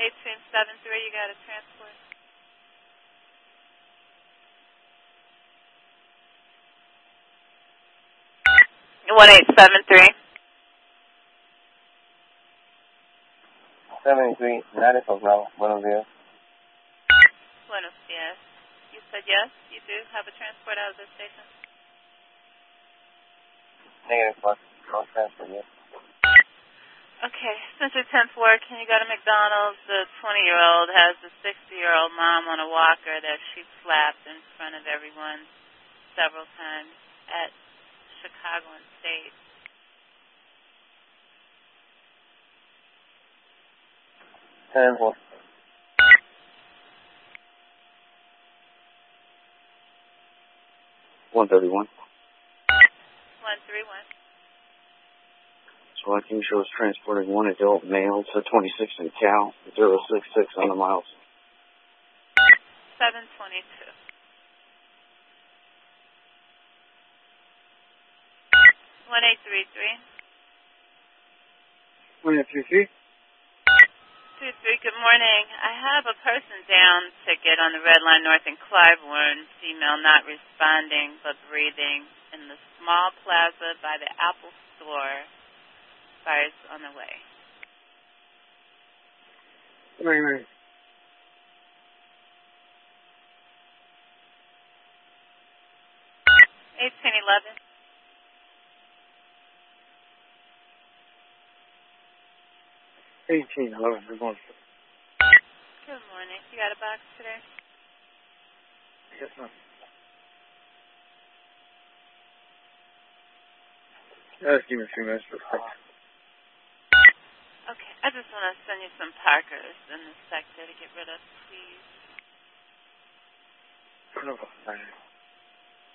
1873, you got a transport. 1873. 73, Nativo, buenos días. Buenos dias. You said yes, you do have a transport out of the station? Negative, no transfer yet. Okay, since your 10th work, can you go to McDonald's? The 20-year-old has a 60-year-old mom on a walker that she slapped in front of everyone several times at Chicago and State. And what? $131. 131. So I can show us transporting one adult male to 26 in Cal, 066 on the miles. 722. 1833. 1833? 23, good morning. I have a person down ticket on the Red Line North in Clybourne, female not responding but breathing, in the small plaza by the Apple store. Fire's on the way. Right. 1811. 1811, good morning. Good morning. You got a box today? Yes, ma'am. Just give me a few minutes real quick. Okay, I just want to send you some Parkers in the sector to get rid of, please. No, fine.